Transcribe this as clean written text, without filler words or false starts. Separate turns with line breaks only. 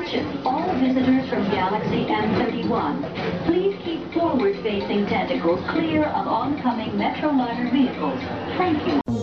Attention, all visitors from Galaxy M31. Please keep forward-facing tentacles clear of oncoming Metroliner vehicles. Thank you.